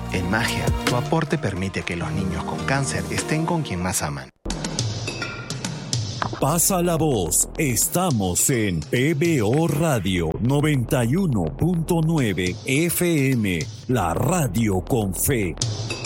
En Magia, tu aporte permite que los niños con cáncer estén con quien más aman. Pasa la voz. Estamos en PBO Radio 91.9 FM, la radio con fe.